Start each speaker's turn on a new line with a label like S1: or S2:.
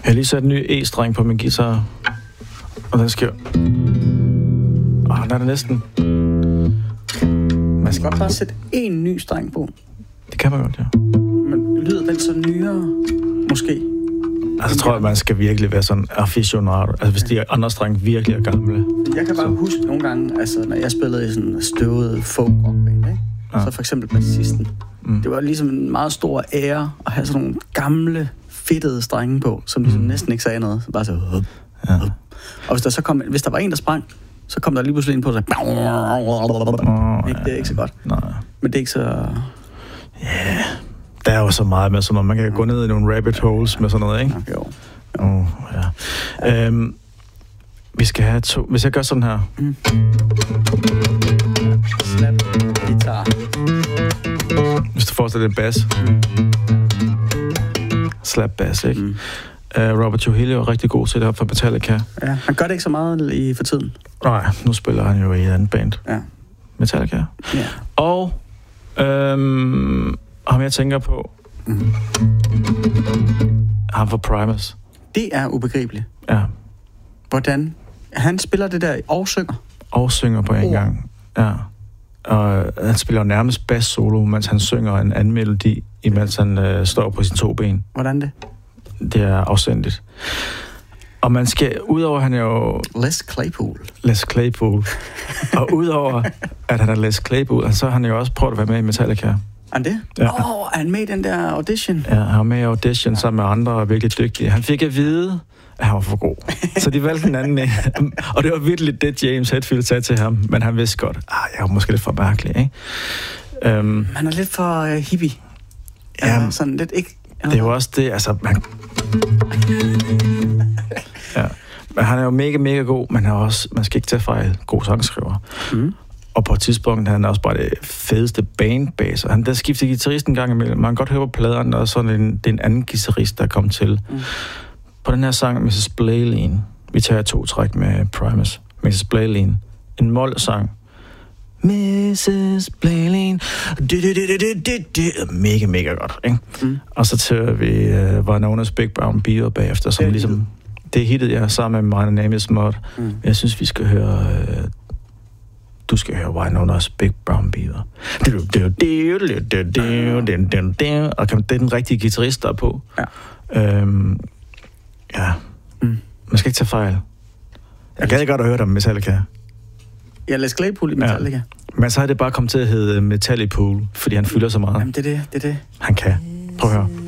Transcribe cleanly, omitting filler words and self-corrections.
S1: Jeg har lige sat en ny E-streng på min guitar, og den skal... der er det næsten...
S2: Man skal godt bare sætte en ny streng på.
S1: Det kan man godt, ja.
S2: Men lyder den så nyere, måske?
S1: Altså, tror jeg, man skal virkelig være sådan aficionado. Altså, hvis de andre strenge virkelig er gamle.
S2: Jeg kan bare huske nogle gange, altså, når jeg spillede i sådan en støvet folk-rockband, ikke? Ja. Så for eksempel bassisten. Det var ligesom en meget stor ære at have sådan nogle gamle, fedtede strenge på, som ligesom næsten ikke sagde noget. Så bare så... Og hvis der var en, der sprang, så kom der lige pludselig ind på sig. Det er ikke så godt.
S1: Nej.
S2: Men det er ikke så...
S1: Ja, der er jo så meget med sådan noget. Man kan gå ned i nogle rabbit holes med sådan noget, ikke?
S2: Okay, jo.
S1: Ja. Vi skal have to... Hvis jeg gør sådan her...
S2: Slap guitar.
S1: Hvis du forestiller dig en bass. Slap bass, ikke? Robert Trujillo er rigtig god til det her for Metallica.
S2: Ja, han gør det ikke så meget for tiden.
S1: Nej, nu spiller han jo i et andet band.
S2: Ja.
S1: Metallica.
S2: Ja.
S1: Og ham jeg tænker på, ham for Primus.
S2: Det er ubegribeligt.
S1: Ja.
S2: Hvordan? Han spiller det der og synger?
S1: Og synger på en gang. Ja. Og han spiller nærmest bass solo, mens han synger en anden melodi, imens han står på sine to ben.
S2: Hvordan det?
S1: Det er afsendigt. Og man skal, udover han er jo... Les Claypool. Og udover at han er Les Claypool, så har han jo også prøvet at være med i Metallica.
S2: Er han det? Ja. Er han med i den der audition?
S1: Ja, han var med i audition sammen med andre virkelig dygtige. Han fik at vide, at han var for god. Så de valgte en anden. Og det var virkelig det, James Hetfield sagde til ham. Men han vidste godt, jeg var måske lidt for mærkelig, ikke?
S2: Han er lidt for hippie.
S1: Ja,
S2: sådan lidt ikke...
S1: Det er jo også det, altså... Ja. Men han er jo mega, mega god, men han er også, man skal ikke tage fejl, god sangskriver. Og på et tidspunkt, han er også bare det fedeste bandbass. Han der skiftede guitarist en gang imellem. Man kan godt høre på pladerne, og sådan det er en anden guitarist, der er kommet til. På den her sang, Mrs. Blaylene, vi tager 2 træk med Primus. Mrs. Blaylene, en mol-sang. Mrs. Blaylene. Mega, mega godt, ikke? Og så tager vi Wynona's Big Brown Beaver bagefter, som ligesom... Det hittede jeg sammen med My Name Is Mud. Jeg synes, vi skal høre... Du skal høre Wynona's Big Brown Beaver. Og det er den rigtige guitarist, der er på.
S2: Ja.
S1: Man skal ikke tage fejl. Jeg gad godt at høre dig om Metallica.
S2: Ja, Les Claypool i Metallica. Ja.
S1: Men så har det bare kommet til at hedde Metallipool, fordi han fylder så meget.
S2: Jamen, det er det.
S1: Han kan. Prøv at høre.